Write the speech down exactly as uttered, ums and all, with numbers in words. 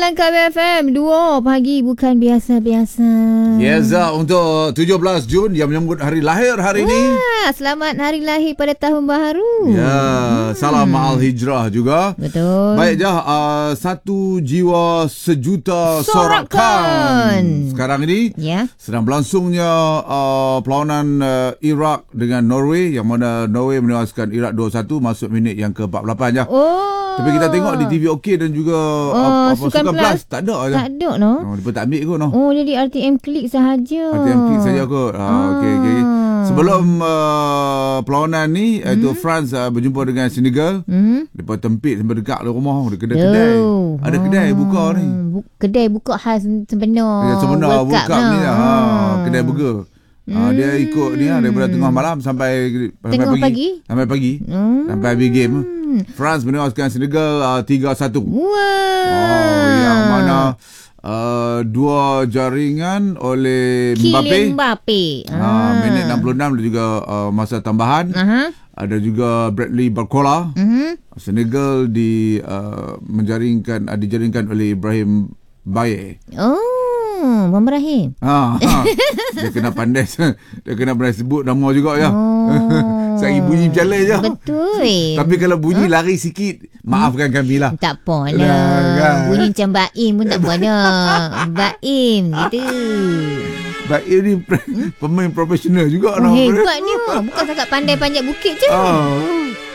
Langkah B F M dua pagi bukan biasa-biasa. Yes, uh, untuk tujuh belas Jun yang menyambut hari lahir hari ini. Wah, selamat hari lahir pada tahun baru. Ya, hmm. salam Ma'al Hijrah juga. Betul. Baik Jah, uh, satu jiwa sejuta Sorakan. sorakan. Sekarang ini Ya. sedang berlangsungnya uh, perlawanan uh, Iraq dengan Norway, yang mana Norway menewaskan Iraq dua satu masuk minit yang ke empat puluh lapan Jah. Oh. Tapi kita tengok di T V OK dan juga Oh, uh, apa, Sukan Sukan Plus. Plus tak ada je. Tak ada no. Oh, dia pun tak ambil kot no. Oh, jadi R T M klik sahaja. R T M klik saja kot. Ah, Ah. okey okey. Sebelum uh, perlawanan ni hmm. iaitu France uh, berjumpa dengan Senegal. Hmm. Depa tempit sampai dekat le rumah, ada kedai-kedai. Oh. Ada kedai Ah. buka ni. Bu- kedai buka khas sebenar. Ya, sebenar World Cup World Cup ni lah. Ha, Ah. kedai burger. Ha, Hmm. dia ikut ni lah, daripada tengah malam sampai sampai Tengah pagi. pagi? Sampai pagi. Hmm. Sampai habis game. France menewaskan Senegal uh, tiga satu. Wah. Oh, yang mana uh, dua jaringan oleh Mbappe. Kylian Mbappe. Ah, minit enam puluh enam dan juga uh, masa tambahan. Aha. Ada juga Bradley Barcola. Mhm. Senegal di uh, menjaringkan uh, dijaringkan oleh Ibrahim Baye. Oh, Muhammad Rahim. Ha, ha. Dia kena pandai. Dia kena pandai sebut nama juga ya. Oh. Saya bunyi macam je. Betul. Tapi kalau bunyi huh? lari sikit, maafkan kami lah. Tak apa Lah, lah. kan? Bunyi macam Baim pun tak apa dah. Baim gitu. Baik ni pemain profesional juga. Oh, no. hebatnya. Bukan sangat pandai panjat bukit je. Ah.